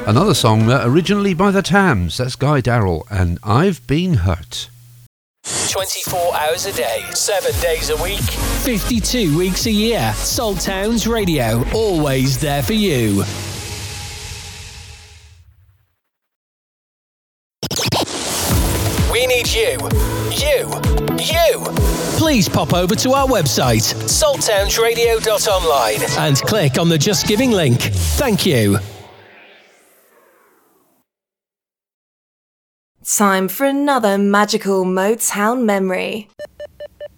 Another song originally by the Tams. That's Guy Darrell and I've Been Hurt. 24 hours a day, 7 days a week, 52 weeks a year. Salt Towns Radio, always there for you. We need you. Please pop over to our website, salttownsradio.online, and click on the Just Giving link. Thank you. Time for another magical Motown memory.